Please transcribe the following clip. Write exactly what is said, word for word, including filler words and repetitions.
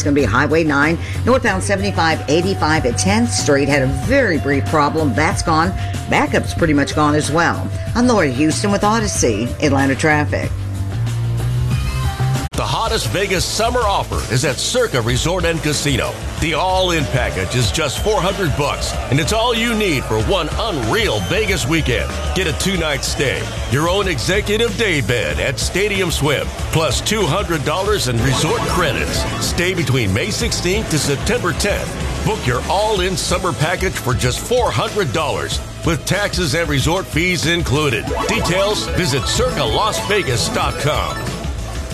going to be Highway nine, northbound seventy-five eighty-five at tenth Street. Had a very brief problem. That's gone. Backup's pretty much gone as well. I'm Lori Houston with Odyssey, Atlanta traffic. The hottest Vegas summer offer is at Circa Resort and Casino. The all-in package is just four hundred bucks, and it's all you need for one unreal Vegas weekend. Get a two-night stay, your own executive day bed at Stadium Swim, plus two hundred dollars in resort credits. Stay between May sixteenth to September tenth. Book your all-in summer package for just four hundred dollars, with taxes and resort fees included. Details, visit circa las vegas dot com.